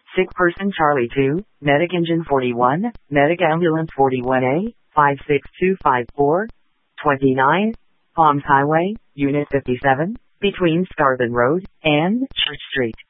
Sick person Charlie 2, Medic Engine 41, Medic Ambulance 41A, 56254, 29, Palms Highway, Unit 57, between Scarbin Road and Church Street.